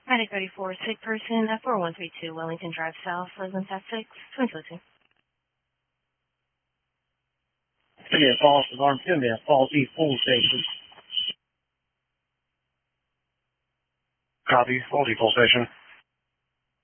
Medic 34, sick person at 4132 Wellington Drive South, residence at 6, twin switching. Give me a false alarm, give me a false E full station. Copy, full station.